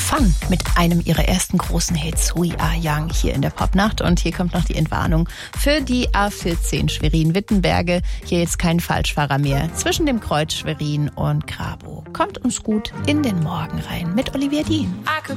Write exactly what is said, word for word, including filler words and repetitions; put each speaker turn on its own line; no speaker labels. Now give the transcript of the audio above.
Fun mit einem ihrer ersten großen Hits, We Are Young, hier in der Popnacht. Und hier kommt noch die Entwarnung für die A vierzehn Schwerin-Wittenberge. Hier jetzt kein Falschfahrer mehr zwischen dem Kreuz Schwerin und Grabow. Kommt uns gut in den Morgen rein mit Olivia Dean.